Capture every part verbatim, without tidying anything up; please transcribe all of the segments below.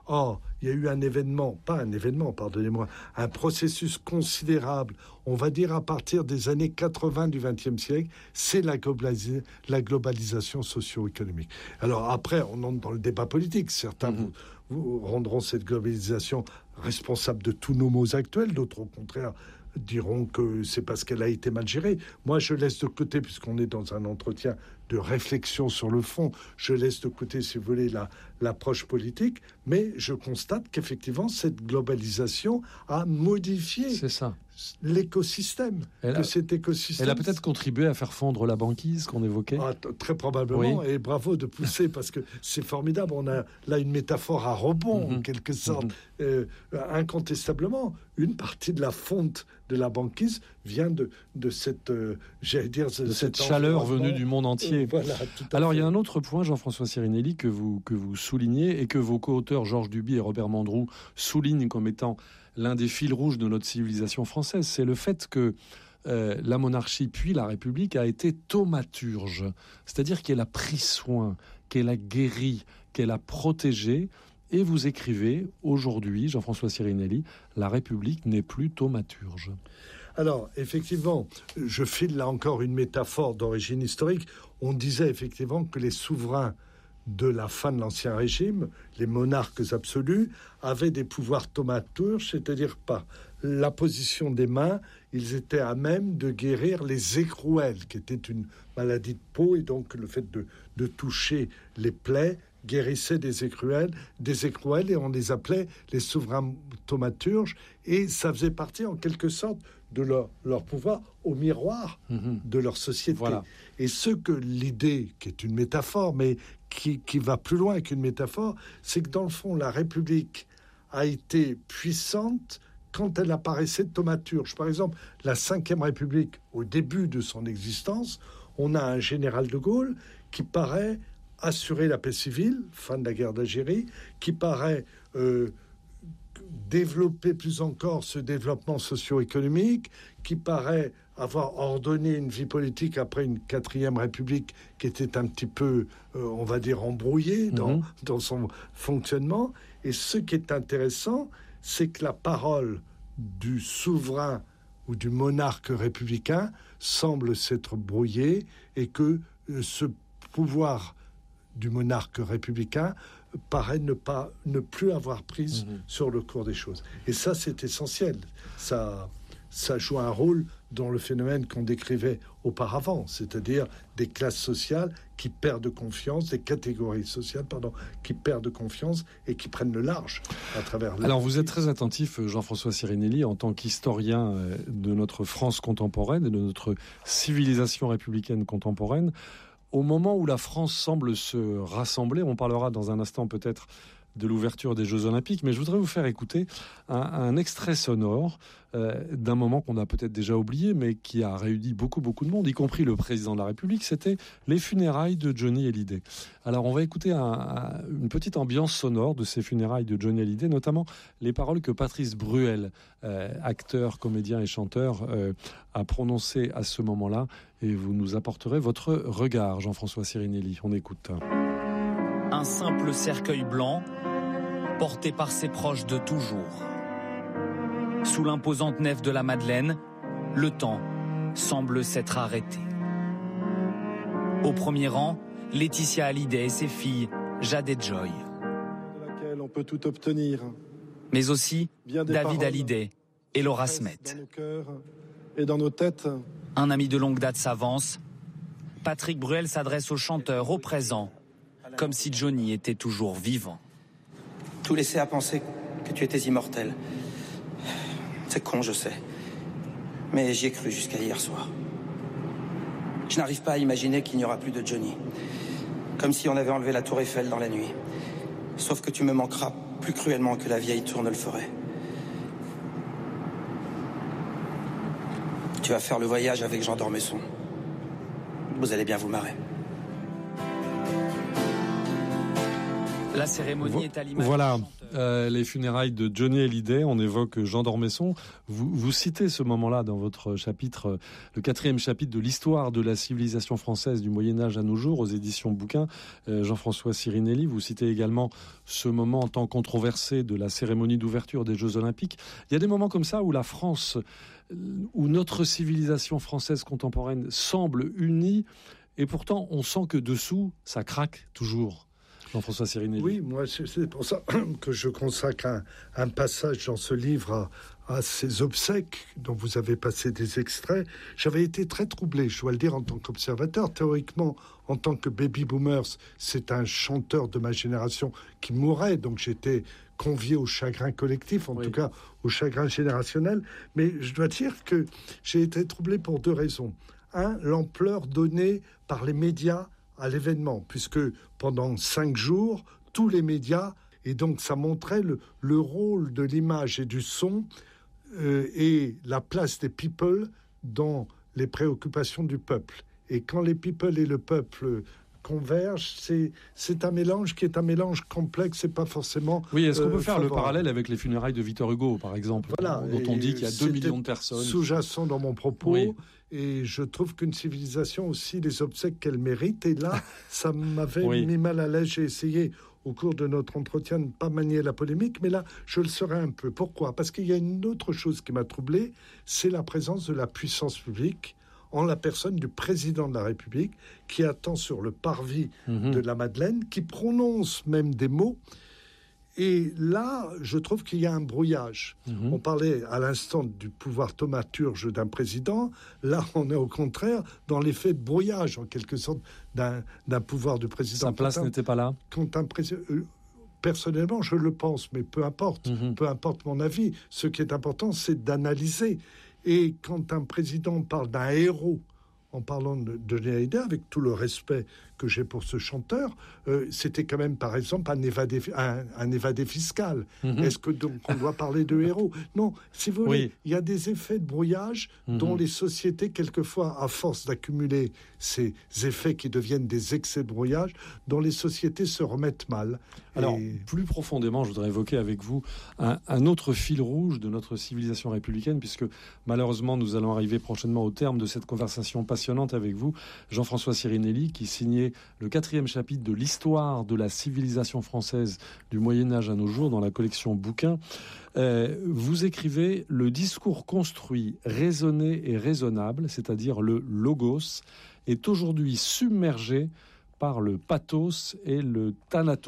Or, il y a eu un événement, pas un événement, pardonnez-moi, un processus considérable, on va dire à partir des années quatre-vingts du vingtième siècle, c'est la, globalisa- la globalisation socio-économique. Alors après, on entre dans le débat politique. Certains mmh. vous, vous rendront cette globalisation responsable de tous nos maux actuels, d'autres au contraire diront que c'est parce qu'elle a été mal gérée. Moi, je laisse de côté, puisqu'on est dans un entretien de réflexion sur le fond, je laisse de côté, si vous voulez, la, l'approche politique, mais je constate qu'effectivement, cette globalisation a modifié c'est ça. l'écosystème. Elle que a, cet écosystème... Elle a peut-être contribué à faire fondre la banquise qu'on évoquait. Ah, t- très probablement, oui. Et bravo de pousser, parce que c'est formidable. On a là une métaphore à rebond, mm-hmm. en quelque sorte. Mm-hmm. Euh, incontestablement, une partie de la fonte de la banquise vient de, de cette, euh, j'allais dire... De, de cette chaleur venue du monde entier. Euh, voilà, tout à Alors, fait. il y a un autre point, Jean-François Sirinelli, que vous, que vous soulignez et que vos co-auteurs Georges Duby et Robert Mandrou soulignent comme étant l'un des fils rouges de notre civilisation française. C'est le fait que euh, la monarchie puis la République a été thaumaturge, c'est-à-dire qu'elle a pris soin, qu'elle a guéri, qu'elle a protégé. Et vous écrivez aujourd'hui, Jean-François Sirinelli, la République n'est plus thaumaturge. Alors, effectivement, je file là encore une métaphore d'origine historique. On disait effectivement que les souverains de la fin de l'Ancien Régime, les monarques absolus, avaient des pouvoirs thaumaturges, c'est-à-dire par la position des mains, ils étaient à même de guérir les écrouelles, qui étaient une maladie de peau, et donc le fait de, de toucher les plaies guérissait des écrouelles, des écrouelles, et on les appelait les souverains thaumaturges, et ça faisait partie en quelque sorte de leur, leur pouvoir au miroir mmh. de leur société. Voilà. Et ce que l'idée, qui est une métaphore, mais qui, qui va plus loin qu'une métaphore, c'est que dans le fond, la République a été puissante quand elle apparaissait thaumaturge. Par exemple, la Cinquième République, au début de son existence, on a un général de Gaulle qui paraît assurer la paix civile, fin de la guerre d'Algérie, qui paraît euh, développer plus encore ce développement socio-économique, qui paraît avoir ordonné une vie politique après une quatrième république qui était un petit peu, euh, on va dire, embrouillée dans, mmh. dans son fonctionnement. Et ce qui est intéressant, c'est que la parole du souverain ou du monarque républicain semble s'être brouillée et que euh, ce pouvoir du monarque républicain paraît ne pas ne plus avoir prise mmh. sur le cours des choses. Et ça, c'est essentiel. Ça, ça joue un rôle dans le phénomène qu'on décrivait auparavant, c'est-à-dire des classes sociales qui perdent confiance, des catégories sociales, pardon, qui perdent confiance et qui prennent le large à travers... Alors, vous êtes très attentif, Jean-François Sirinelli, en tant qu'historien de notre France contemporaine et de notre civilisation républicaine contemporaine. Au moment où la France semble se rassembler, on parlera dans un instant peut-être de l'ouverture des Jeux Olympiques, mais je voudrais vous faire écouter un, un extrait sonore euh, d'un moment qu'on a peut-être déjà oublié, mais qui a réuni beaucoup, beaucoup de monde, y compris le président de la République. C'était les funérailles de Johnny Hallyday. Alors, on va écouter un, un, une petite ambiance sonore de ces funérailles de Johnny Hallyday, notamment les paroles que Patrice Bruel, euh, acteur, comédien et chanteur, euh, a prononcées à ce moment-là. Et vous nous apporterez votre regard, Jean-François Sirinelli. On écoute. Un simple cercueil blanc, porté par ses proches de toujours. Sous l'imposante nef de la Madeleine, le temps semble s'être arrêté. Au premier rang, Laetitia Hallyday et ses filles, Jade et Joy. De laquelle on peut tout obtenir. Mais aussi David Hallyday et Laura Smet. Dans nos cœurs et dans nos têtes. Un ami de longue date s'avance. Patrick Bruel s'adresse au chanteur au présent, comme si Johnny était toujours vivant. Tout laissait à penser que tu étais immortel. C'est con, je sais. Mais j'y ai cru jusqu'à hier soir. Je n'arrive pas à imaginer qu'il n'y aura plus de Johnny. Comme si on avait enlevé la tour Eiffel dans la nuit. Sauf que tu me manqueras plus cruellement que la vieille tour ne le ferait. Tu vas faire le voyage avec Jean d'Ormesson. Vous allez bien vous marrer. La cérémonie Vo- est à l'image Voilà, du chanteur. euh, les funérailles de Johnny Hallyday, on évoque Jean d'Ormesson. Vous, vous citez ce moment-là dans votre chapitre, euh, le quatrième chapitre de l'histoire de la civilisation française du Moyen-Âge à nos jours, aux éditions Bouquin, euh, Jean-François Sirinelli. Vous citez également ce moment en tant controversé de la cérémonie d'ouverture des Jeux Olympiques. Il y a des moments comme ça où la France, où notre civilisation française contemporaine semble unie, et pourtant on sent que dessous, ça craque toujours. Jean-François Sirinelli. Oui, moi, c'est pour ça que je consacre un, un passage dans ce livre à, à ces obsèques dont vous avez passé des extraits. J'avais été très troublé, je dois le dire, en tant qu'observateur. Théoriquement, en tant que baby boomers, c'est un chanteur de ma génération qui mourrait, donc j'étais convié au chagrin collectif, en oui. tout cas au chagrin générationnel. Mais je dois dire que j'ai été troublé pour deux raisons. Un, l'ampleur donnée par les médias à l'événement, puisque pendant cinq jours, tous les médias, et donc ça montrait le, le rôle de l'image et du son euh, et la place des people dans les préoccupations du peuple. Et quand les people et le peuple convergent, c'est, c'est un mélange qui est un mélange complexe et pas forcément... Oui, est-ce qu'on euh, peut faire favorable. le parallèle avec les funérailles de Victor Hugo, par exemple, voilà, dont on dit qu'il y a deux millions de personnes. Sous-jacent dans mon propos... Oui. Et je trouve qu'une civilisation aussi les obsèques qu'elle mérite. Et là, ça m'avait oui. mis mal à l'aise. J'ai essayé, au cours de notre entretien, de ne pas manier la polémique. Mais là, je le serai un peu. Pourquoi ? Parce qu'il y a une autre chose qui m'a troublé, c'est la présence de la puissance publique en la personne du président de la République qui attend sur le parvis mmh. de la Madeleine, qui prononce même des mots. Et là, je trouve qu'il y a un brouillage. Mmh. On parlait à l'instant du pouvoir thaumaturge d'un président. Là, on est au contraire dans l'effet de brouillage, en quelque sorte, d'un, d'un pouvoir du président. Sa place quand un, n'était pas là. Quand un président... Personnellement, je le pense, mais peu importe. Mmh. Peu importe mon avis. Ce qui est important, c'est d'analyser. Et quand un président parle d'un héros, en parlant de Johnny Hallyday, avec tout le respect que j'ai pour ce chanteur, euh, c'était quand même, par exemple, un évadé, un, un évadé fiscal. Mm-hmm. Est-ce que donc on doit parler de héros ? Non, si vous voulez, oui. il y a des effets de brouillage mm-hmm. dont les sociétés, quelquefois, à force d'accumuler ces effets qui deviennent des excès de brouillage, dont les sociétés se remettent mal. Alors, Et... plus profondément, je voudrais évoquer avec vous un, un autre fil rouge de notre civilisation républicaine, puisque malheureusement, nous allons arriver prochainement au terme de cette conversation passionnante avec vous, Jean-François Sirinelli, qui signait le quatrième chapitre de l'histoire de la civilisation française du Moyen-Âge à nos jours dans la collection Bouquin. Euh, vous écrivez « Le discours construit, raisonné et raisonnable, c'est-à-dire le logos, est aujourd'hui submergé par le pathos et le thanatos ».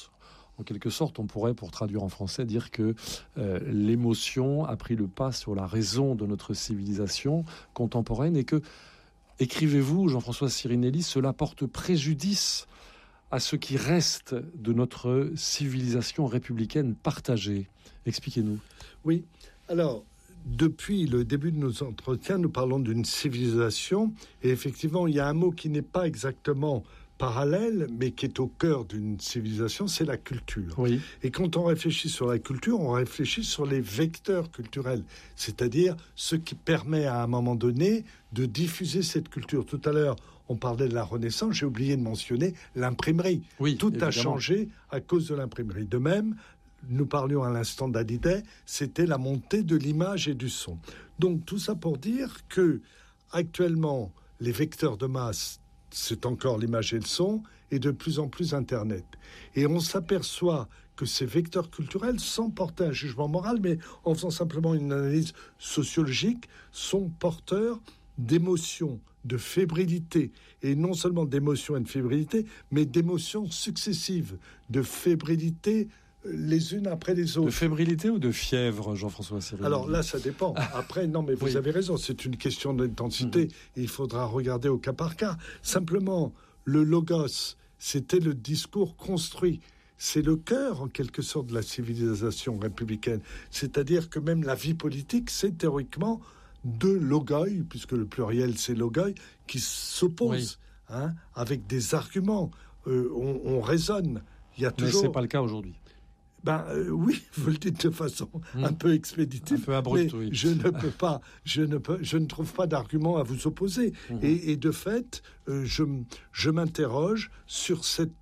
En quelque sorte, on pourrait, pour traduire en français, dire que euh, l'émotion a pris le pas sur la raison de notre civilisation contemporaine et que, écrivez-vous, Jean-François Sirinelli, cela porte préjudice à ce qui reste de notre civilisation républicaine partagée. Expliquez-nous. Oui, alors, depuis le début de nos entretiens, nous parlons d'une civilisation, et effectivement, il y a un mot qui n'est pas exactement parallèle, mais qui est au cœur d'une civilisation, c'est la culture. Oui. Et quand on réfléchit sur la culture, on réfléchit sur les vecteurs culturels, c'est-à-dire ce qui permet à un moment donné de diffuser cette culture. Tout à l'heure, on parlait de la Renaissance, j'ai oublié de mentionner l'imprimerie. Oui, Tout évidemment. a changé à cause de l'imprimerie. De même, nous parlions à l'instant d'Hallyday, c'était la montée de l'image et du son. Donc tout ça pour dire que actuellement, les vecteurs de masse, c'est encore l'image et le son, et de plus en plus Internet. Et on s'aperçoit que ces vecteurs culturels, sans porter un jugement moral, mais en faisant simplement une analyse sociologique, sont porteurs d'émotions, de fébrilité, et non seulement d'émotions et de fébrilité, mais d'émotions successives, de fébrilité les unes après les autres. De fébrilité ou de fièvre, Jean-François Sirinelli ? Alors là, ça dépend. Après, non, mais vous oui. avez raison, c'est une question d'intensité. Mmh. Et il faudra regarder au cas par cas. Simplement, le logos, c'était le discours construit. C'est le cœur, en quelque sorte, de la civilisation républicaine. C'est-à-dire que même la vie politique, c'est théoriquement deux logoi, puisque le pluriel, c'est logoi, qui s'opposent, oui. hein, avec des arguments. Euh, on, on raisonne. Il y a toujours... Mais ce n'est pas le cas aujourd'hui. Ben euh, oui, vous le dites de façon mmh. un peu expéditive, un peu abrupte, mais oui. je ne peux pas, je ne peux, je ne trouve pas d'argument à vous opposer. Mmh. Et, et de fait, euh, je, je m'interroge sur cette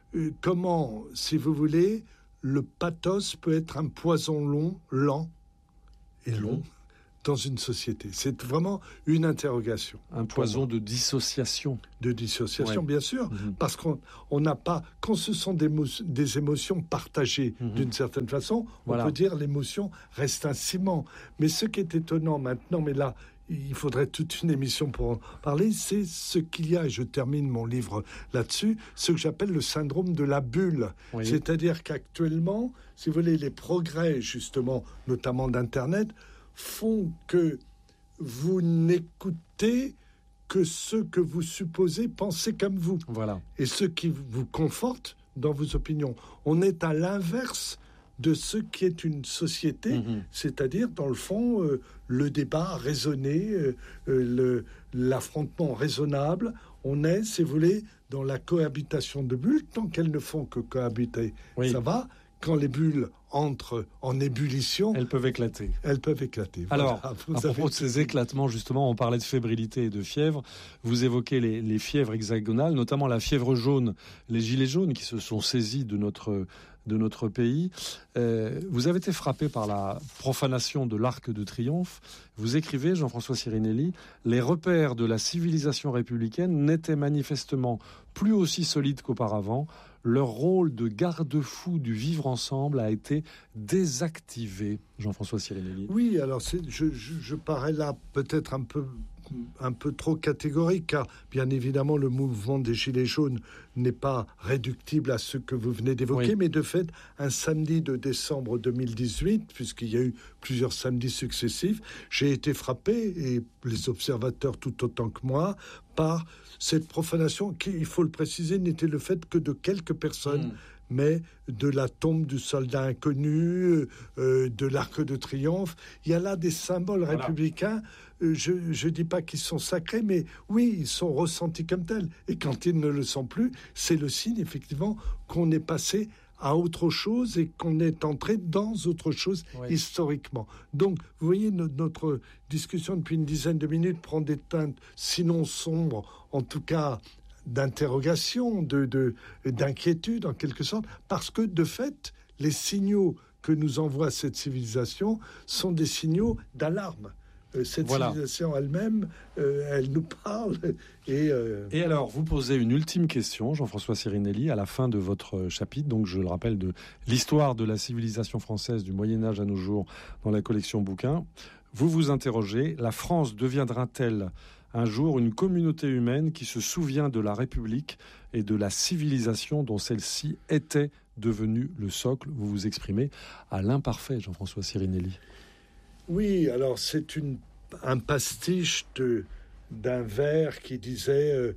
euh, comment, si vous voulez, le pathos peut être un poison long, lent et long mmh. dans une société. C'est vraiment une interrogation. Un poison de dissociation. De dissociation, ouais. bien sûr, mmh. parce qu'on n'a pas... Quand ce sont des, mo- des émotions partagées mmh. d'une certaine façon, voilà. on peut dire l'émotion reste un ciment. Mais ce qui est étonnant maintenant, mais là, il faudrait toute une émission pour en parler, c'est ce qu'il y a, et je termine mon livre là-dessus, ce que j'appelle le syndrome de la bulle. Oui. C'est-à-dire qu'actuellement, si vous voulez, les progrès, justement, notamment d'Internet, font que vous n'écoutez que ceux que vous supposez penser comme vous. Voilà. Et ceux qui vous confortent dans vos opinions. On est à l'inverse de ce qui est une société, mmh. c'est-à-dire, dans le fond, euh, le débat raisonné, euh, le, l'affrontement raisonnable. On est, si vous voulez, dans la cohabitation de bulles, tant qu'elles ne font que cohabiter, oui. ça va. Quand les bulles entrent en ébullition... Elles peuvent éclater. Elles peuvent éclater. Alors, voilà, à propos de ces éclatements, justement, on parlait de fébrilité et de fièvre. Vous évoquez les, les fièvres hexagonales, notamment la fièvre jaune, les gilets jaunes qui se sont saisis de notre... de notre pays. Euh, vous avez été frappé par la profanation de l'Arc de Triomphe. Vous écrivez, Jean-François Sirinelli, « Les repères de la civilisation républicaine n'étaient manifestement plus aussi solides qu'auparavant. Leur rôle de garde-fou du vivre ensemble a été désactivé. » Jean-François Sirinelli. Oui, alors c'est, je, je, je parais là peut-être un peu... un peu trop catégorique, car bien évidemment le mouvement des Gilets jaunes n'est pas réductible à ce que vous venez d'évoquer, oui. mais de fait, un samedi de décembre deux mille dix-huit, puisqu'il y a eu plusieurs samedis successifs, j'ai été frappé, et les observateurs tout autant que moi, par cette profanation qui, il faut le préciser, n'était le fait que de quelques personnes, mmh. mais de la tombe du soldat inconnu, euh, de l'Arc de Triomphe. Il y a là des symboles voilà. républicains. Euh, je ne dis pas qu'ils sont sacrés, mais oui, ils sont ressentis comme tels. Et quand ils ne le sont plus, c'est le signe, effectivement, qu'on est passé à autre chose et qu'on est entré dans autre chose oui. historiquement. Donc, vous voyez, notre, notre discussion depuis une dizaine de minutes prend des teintes, sinon sombres, en tout cas d'interrogation, de, de, d'inquiétude en quelque sorte, parce que de fait, les signaux que nous envoie cette civilisation sont des signaux d'alarme. Euh, cette voilà. civilisation elle-même, euh, elle nous parle. Et, euh... et alors, vous posez une ultime question, Jean-François Sirinelli, à la fin de votre chapitre, donc je le rappelle, de l'histoire de la civilisation française du Moyen-Âge à nos jours dans la collection bouquins. Vous vous interrogez, la France deviendra-t-elle un jour une communauté humaine qui se souvient de la République et de la civilisation dont celle-ci était devenue le socle? Vous vous exprimez à l'imparfait, Jean-François Sirinelli. Oui, alors c'est une, un pastiche de, d'un vers qui disait euh,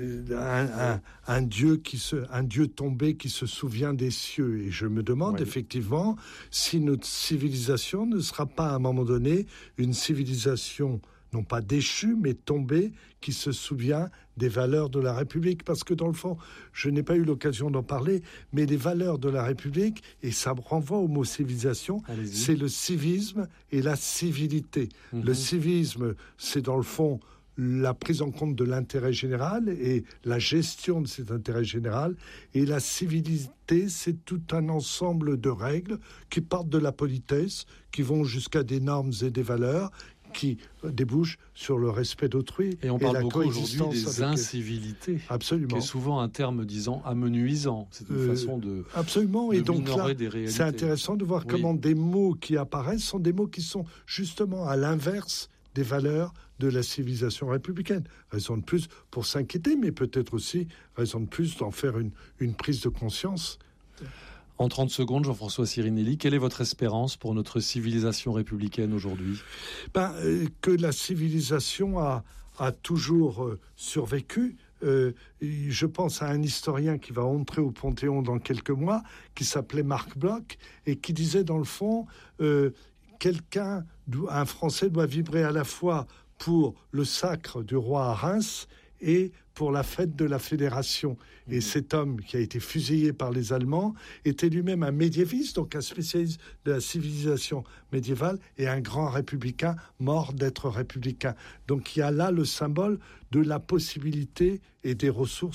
un, un, un, dieu qui se, un dieu tombé qui se souvient des cieux. Et je me demande oui. effectivement si notre civilisation ne sera pas à un moment donné une civilisation non pas déchu, mais tombé, qui se souvient des valeurs de la République. Parce que dans le fond, je n'ai pas eu l'occasion d'en parler, mais les valeurs de la République, et ça me renvoie au mot civilisation, Allez-y. c'est le civisme et la civilité. Mmh. Le civisme, c'est dans le fond la prise en compte de l'intérêt général et la gestion de cet intérêt général. Et la civilité, c'est tout un ensemble de règles qui partent de la politesse, qui vont jusqu'à des normes et des valeurs, qui débouche sur le respect d'autrui. Et on et parle la beaucoup aujourd'hui des incivilités. Absolument. Qui est souvent un terme disant amenuisant. C'est une euh, façon de absolument. De et donc là, des réalités. C'est intéressant de voir oui. comment des mots qui apparaissent sont des mots qui sont justement à l'inverse des valeurs de la civilisation républicaine. Raison de plus pour s'inquiéter, mais peut-être aussi raison de plus d'en faire une, une prise de conscience. En trente secondes, Jean-François Sirinelli, quelle est votre espérance pour notre civilisation républicaine aujourd'hui ? Ben, euh, que la civilisation a, a toujours euh, survécu. Euh, je pense à un historien qui va entrer au Panthéon dans quelques mois, qui s'appelait Marc Bloch, et qui disait dans le fond, euh, quelqu'un, un Français doit vibrer à la fois pour le sacre du roi à Reims et pour la fête de la Fédération. Mmh. Et cet homme qui a été fusillé par les Allemands était lui-même un médiéviste, donc un spécialiste de la civilisation médiévale et un grand républicain mort d'être républicain. Donc il y a là le symbole de la possibilité et des ressources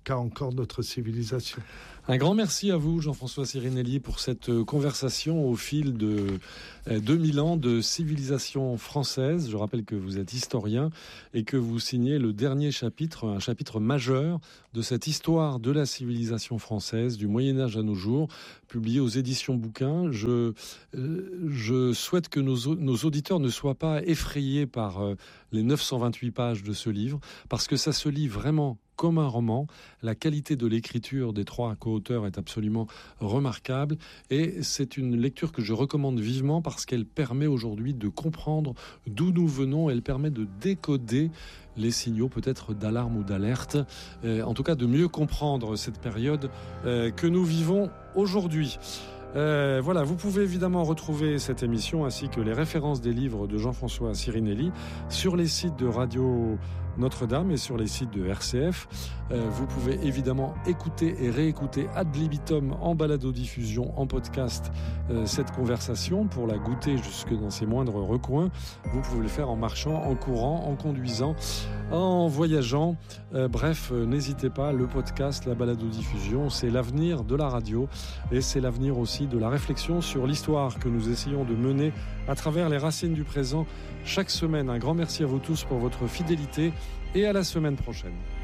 qu'a encore notre civilisation. Un grand merci à vous, Jean-François Sirinelli, pour cette conversation au fil de deux mille ans de civilisation française. Je rappelle que vous êtes historien et que vous signez le dernier chapitre, un chapitre majeur de cette histoire de la civilisation française, du Moyen-Âge à nos jours, publié aux éditions Bouquin. Je, euh, je souhaite que nos, nos auditeurs ne soient pas effrayés par euh, les neuf cent vingt-huit pages de ce livre, parce que ça se lit vraiment comme un roman. La qualité de l'écriture des trois co-auteurs est absolument remarquable et c'est une lecture que je recommande vivement parce qu'elle permet aujourd'hui de comprendre d'où nous venons. Elle permet de décoder les signaux peut-être d'alarme ou d'alerte, euh, en tout cas de mieux comprendre cette période euh, que nous vivons aujourd'hui. Euh, voilà, vous pouvez évidemment retrouver cette émission ainsi que les références des livres de Jean-François Sirinelli sur les sites de Radio Notre-Dame et sur les sites de R C F. Euh, vous pouvez évidemment écouter et réécouter ad libitum en balado-diffusion, en podcast, euh, cette conversation pour la goûter jusque dans ses moindres recoins. Vous pouvez le faire en marchant, en courant, en conduisant, en voyageant. Euh, bref, euh, n'hésitez pas, le podcast, la balado-diffusion, c'est l'avenir de la radio et c'est l'avenir aussi de la réflexion sur l'histoire que nous essayons de mener à travers les racines du présent chaque semaine. Un grand merci à vous tous pour votre fidélité et à la semaine prochaine.